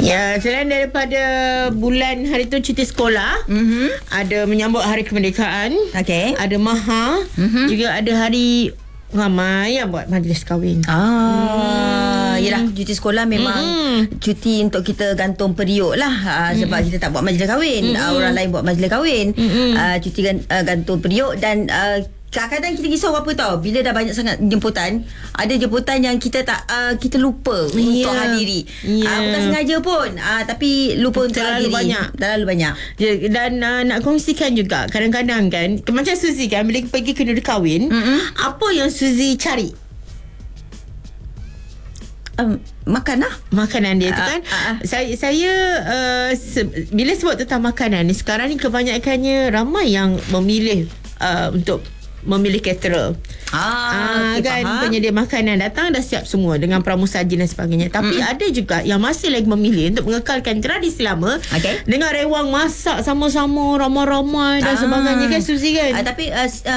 Ya, selain daripada bulan hari tu cuti sekolah, ada menyambut hari kemerdekaan, ada Maha, juga ada hari ramai yang buat majlis kahwin. Yelah, cuti sekolah memang cuti untuk kita gantung periuk lah, sebab kita tak buat majlis kahwin, orang lain buat majlis kahwin. Cuti gantung periuk. Dan kadang-kadang kita risau apa tau, bila dah banyak sangat jemputan, ada jemputan yang kita tak kita lupa untuk hadiri. Bukan sengaja pun, tapi lupa untuk hadiri. Terlalu banyak. Dan nak kongsikan juga, kadang-kadang kan, macam Suzy kan, bila pergi ke nuri kahwin, apa yang Suzy cari? Makanan dia tu kan. Saya bila sebut tentang makanan ni, sekarang ni kebanyakannya ramai yang memilih untuk memilih caterer. Kan, penyedia makanan datang dah siap semua dengan pramusaji dan sebagainya. Tapi ada juga yang masih lagi memilih untuk mengekalkan tradisi lama, dengan rewang masak sama-sama, ramai-ramai dan sebagainya kan, Suzy kan. Tapi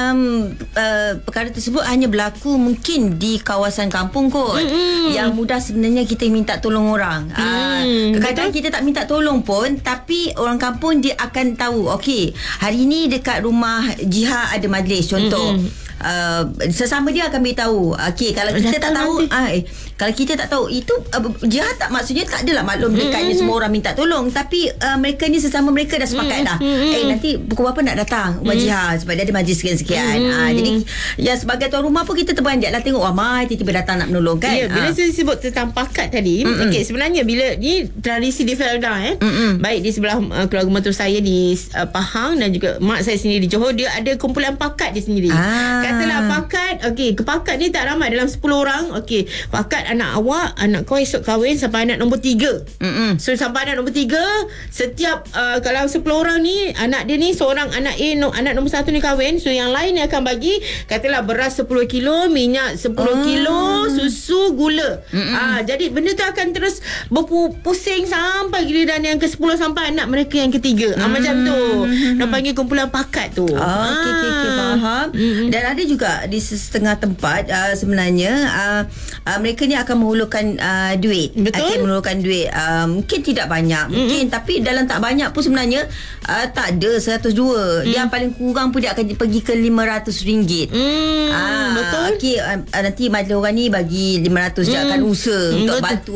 perkara tersebut hanya berlaku mungkin di kawasan kampung kot. Yang mudah sebenarnya kita minta tolong orang. Kadang-kadang kita tak minta tolong pun, tapi orang kampung dia akan tahu, okey, hari ni dekat rumah Jiha ada majlis contoh. Sesama dia akan beritahu. Okey, kalau kita tak tahu, kalau kita tak tahu itu Jiha tak, maksudnya tak adalah maklum dekatnya semua orang minta tolong, tapi mereka ni sesama mereka dah sepakat dah. Nanti pukul berapa nak datang rumah Jiha sebab dia ada majlis sekian-sekian. Jadi ya, sebagai tuan rumah pun kita terperanjat lah tengok mai tiba-tiba datang nak menolong kan. Bila saya sebut tentang pakat tadi, okey, sebenarnya bila ni tradisi di Felda baik di sebelah keluarga mentua saya di Pahang dan juga mak saya sendiri di Johor, dia ada kumpulan pakat dia sendiri. Katalah pakat, okey, kepakat ni tak ramai, dalam 10 orang. Okey, pakat anak awak, anak kau esok kahwin sampai anak nombor 3. So sampai anak nombor 3, setiap kalau 10 orang ni, anak dia ni seorang anak A, anak nombor 1 ni kahwin, so yang lain ni akan bagi, katalah beras 10 kilo, minyak 10 kilo, susu, gula. Jadi benda tu akan terus berpusing sampai giliran yang ke-10 sampai anak mereka yang ketiga. Macam tu. Nak panggil kumpulan pakat tu. Okey, faham. Dan ada juga di setengah tempat sebenarnya mereka ni akan menghulurkan duit. Akan menghulurkan duit. Mungkin tidak banyak, mungkin, tapi dalam tak banyak pun sebenarnya tak ada 102. Dia paling kurang pun dia akan pergi ke RM500. Betul. Okey, nanti majlis orang ni bagi 500 je, akan usaha untuk bantu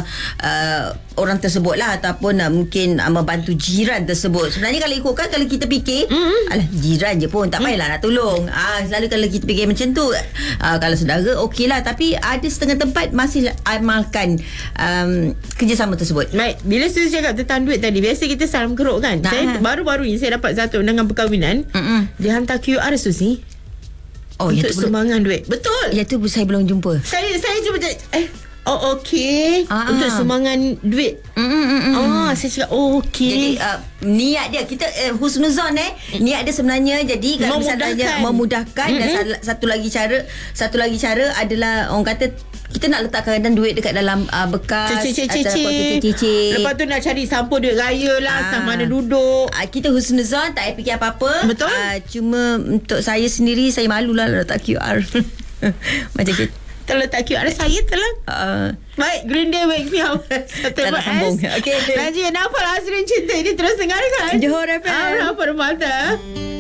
orang tersebut lah, ataupun mungkin membantu jiran tersebut. Sebenarnya kalau ikutkan, kalau kita fikir alah, jiran je pun tak payahlah nak tolong. Selalu kalau kita fikir macam tu, kalau saudara okey lah, tapi ada setengah tempat masih amalkan kerjasama tersebut. Baik, bila saya cakap tentang duit tadi, biasa kita salam keruk kan. Saya baru-baru ni saya dapat satu undangan perkahwinan. Dia hantar QR, Suzy. Untuk sumbangan duit. Betul. Ya, tu saya belum jumpa. Saya cuba okey. Untuk sumbangan duit. Saya cakap okey. Jadi niat dia, kita husnuzon niat dia sebenarnya, jadi kalau misalnya memudahkan. Dan satu lagi cara adalah, orang kata, kita nak letakkan duit dekat dalam bekas cicit. Lepas tu nak cari sampul duit raya lah, tak mana duduk. Kita husnuzon, tak payah fikir apa-apa. Betul. Cuma untuk saya sendiri, saya malulah letak QR. Macam kita letak QR saya telah. Baik, Green Day Wake Me Up. Tak nak sambung. Najib, Nafal, Azrin Cinta ini terus dengarkan Johor FM. Apa mata.